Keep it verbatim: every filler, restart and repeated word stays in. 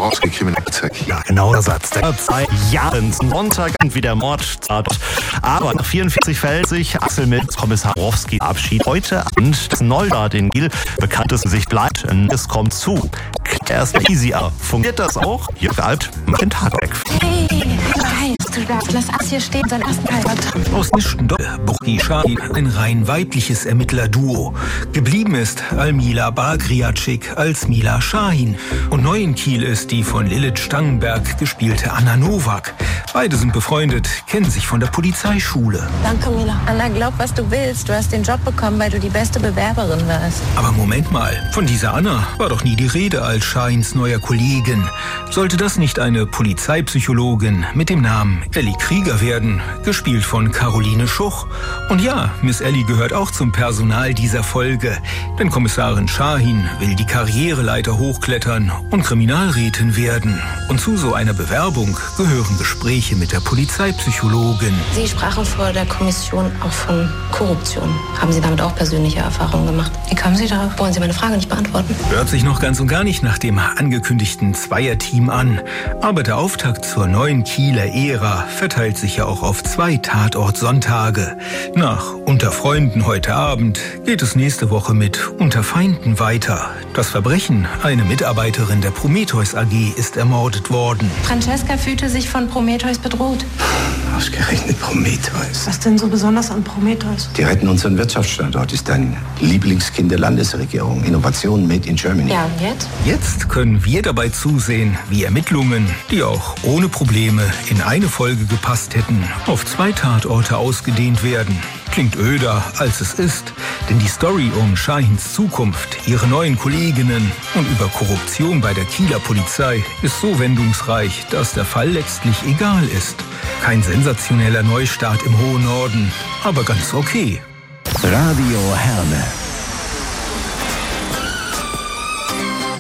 Borowski, Kriminalpolizei. Ja, genau der Satz. Der zwei Jahren Sonntag wieder Mordtat. Aber nach vierundvierzig fällt sich Axel mit Kommissar Borowski Abschied. Heute Abend das Neustart in Kiel. Bekanntes Gesicht bleibt. Es kommt zu. Erst easier. Fungiert das auch? Jörg Alt macht den Tag weg. Hey, hey, du darfst, lass Ass hier stehen, sein ersten Heirat. Aus Nischen Burki Shahin, ein rein weibliches Ermittlerduo. Geblieben ist Almila Bagriatschik als Mila Shahin. Und neu in Kiel ist die von Lilith Stangenberg gespielte Anna Nowak. Beide sind befreundet, kennen sich von der Polizeischule. Danke, Mila. Anna, glaub, was du willst. Du hast den Job bekommen, weil du die beste Bewerberin warst. Aber Moment mal, von dieser Anna war doch nie die Rede als Shahins neuer Kollegin. Sollte das nicht eine Polizeipsychologin mit dem Namen Ellie Krieger werden, gespielt von Caroline Schuch? Und ja, Miss Ellie gehört auch zum Personal dieser Folge, denn Kommissarin Shahin will die Karriereleiter hochklettern und Kriminalrätin werden. Und zu so einer Bewerbung gehören Gespräche mit der Polizeipsychologin. Sie sprachen vor der Kommission auch von Korruption. Haben Sie damit auch persönliche Erfahrungen gemacht? Wie kamen Sie darauf? Wollen Sie meine Frage nicht beantworten? Hört sich noch ganz und gar nicht nach dem angekündigten Zweierteam an. Aber der Auftakt zur neuen Kieler Ära verteilt sich ja auch auf zwei Tatort-Sonntage. Nach Unter Freunden heute Abend geht es nächste Woche mit Unter Feinden weiter. Das Verbrechen, eine Mitarbeiterin der Prometheus A G ist ermordet worden. Francesca fühlte sich von Prometheus bedroht. Ausgerechnet Prometheus. Was denn so besonders an Prometheus? Die retten unseren Wirtschaftsstandort. Ist ein Lieblingskind der Landesregierung. Innovation made in Germany. Ja, und jetzt? Jetzt können wir dabei zusehen, wie Ermittlungen, die auch ohne Probleme in eine Folge gepasst hätten, auf zwei Tatorte ausgedehnt werden. Klingt öder, als es ist, denn die Story um Shahins Zukunft, ihre neuen Kolleginnen und über Korruption bei der Kieler Polizei ist so wendungsreich, dass der Fall letztlich egal ist. Kein sensationeller Neustart im hohen Norden, aber ganz okay. Radio Herne.